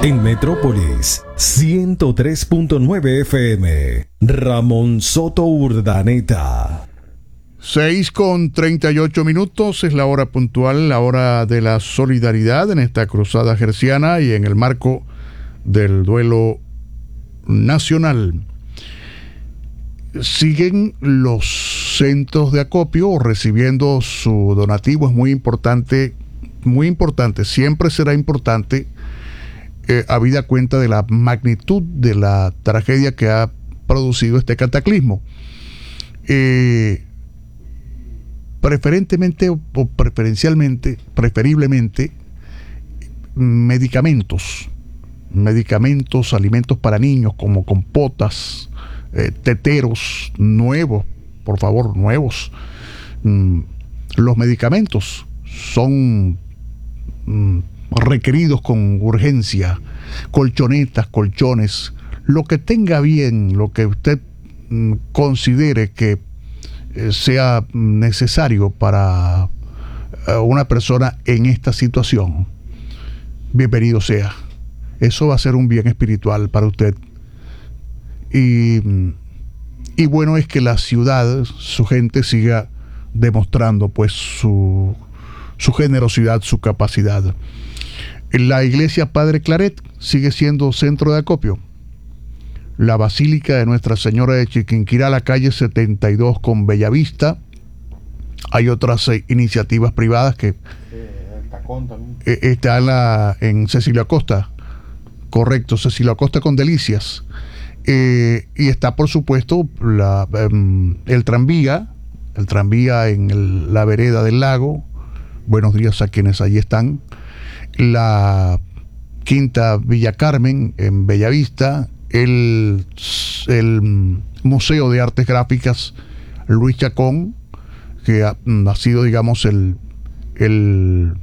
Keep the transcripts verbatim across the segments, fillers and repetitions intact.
En Metrópolis, ciento tres punto nueve F M, Ramón Soto Urdaneta. seis con treinta y ocho minutos es la hora puntual, la hora de la solidaridad en esta cruzada gerciana y en el marco del duelo nacional. Siguen los centros de acopio recibiendo su donativo. Es muy importante, muy importante, siempre será importante, eh, habida cuenta de la magnitud de la tragedia que ha producido este cataclismo. Eh, preferentemente o preferencialmente, preferiblemente, medicamentos, medicamentos, alimentos para niños como compotas, eh, teteros nuevos, por favor, nuevos. Mm, los medicamentos son mm, requeridos con urgencia, colchonetas, colchones, lo que tenga bien, lo que usted mm, considere que eh, sea necesario para eh, una persona en esta situación, bienvenido sea. Eso va a ser un bien espiritual para usted. Y, y bueno es que la ciudad, su gente siga demostrando pues su, su generosidad, su capacidad. La iglesia Padre Claret sigue siendo centro de acopio. La Basílica de Nuestra Señora de Chiquinquirá, la calle setenta y dos con Bellavista. Hay otras eh, iniciativas privadas que eh, el Tacón también. Eh, está en, la, en Cecilio Acosta, correcto, Cecilio Acosta con Delicias. Eh, y está, por supuesto, la, um, el tranvía, el tranvía en el, la vereda del lago. Buenos días a quienes allí están. La Quinta Villa Carmen en Bellavista, el, el Museo de Artes Gráficas Luis Chacón, que ha, ha sido, digamos, el, el,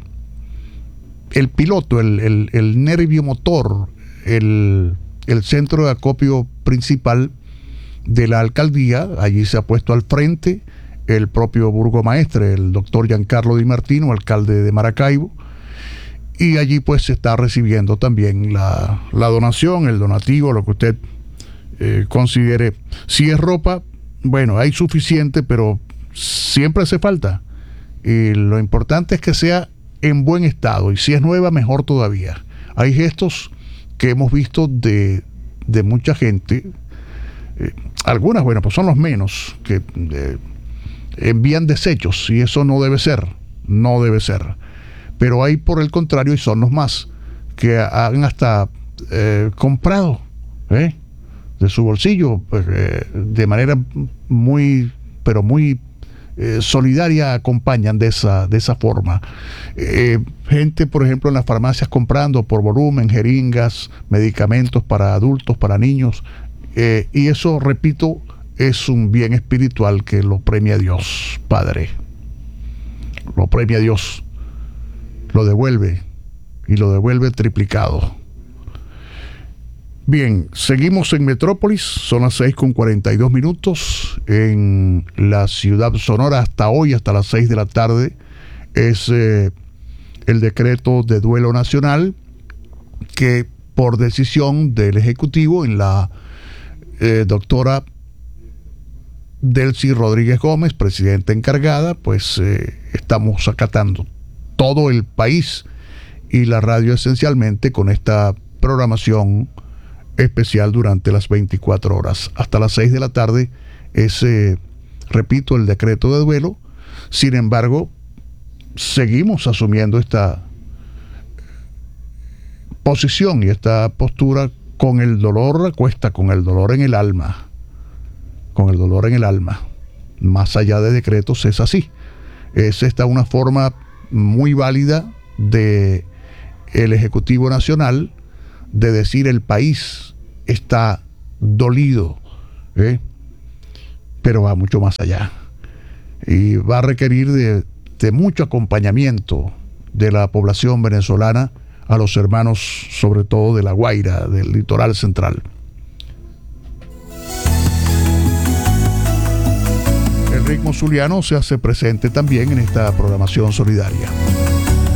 el piloto, el, el, el nervio motor, el, el centro de acopio principal de la alcaldía. Allí se ha puesto al frente el propio burgomaestre, el doctor Giancarlo Di Martino, alcalde de Maracaibo, y allí pues se está recibiendo también la, la donación, el donativo, lo que usted eh, considere. Si es ropa, bueno, hay suficiente, pero siempre hace falta, y lo importante es que sea en buen estado, y si es nueva, mejor todavía. Hay gestos que hemos visto de, de mucha gente, eh, algunas, bueno, pues son los menos, que eh, envían desechos, y eso no debe ser, no debe ser. Pero hay, por el contrario, y son los más, que han hasta eh, comprado ¿eh? de su bolsillo, eh, de manera muy, pero muy eh, solidaria, acompañan de esa, de esa forma. Eh, gente, por ejemplo, en las farmacias comprando por volumen, jeringas, medicamentos para adultos, para niños, eh, y eso, repito, es un bien espiritual que lo premia Dios, Padre. Lo premia Dios. Lo devuelve, y lo devuelve triplicado. Bien, seguimos en Metrópolis, son las seis con cuarenta y dos minutos, en la ciudad sonora hasta hoy, hasta las seis de la tarde, es eh, el decreto de duelo nacional, que por decisión del Ejecutivo, en la eh, doctora Delcy Rodríguez Gómez, presidenta encargada, pues eh, estamos acatando todo el país y la radio esencialmente con esta programación especial durante las veinticuatro horas. Hasta las seis de la tarde es, eh, repito, el decreto de duelo. Sin embargo, seguimos asumiendo esta posición y esta postura con el dolor a cuesta, con el dolor en el alma, con el dolor en el alma. Más allá de decretos es así. Es esta una forma muy válida de el Ejecutivo Nacional de decir el país está dolido, ¿eh? pero va mucho más allá y va a requerir de, de mucho acompañamiento de la población venezolana a los hermanos, sobre todo de La Guaira, del litoral central. El ritmo zuliano se hace presente también en esta programación solidaria.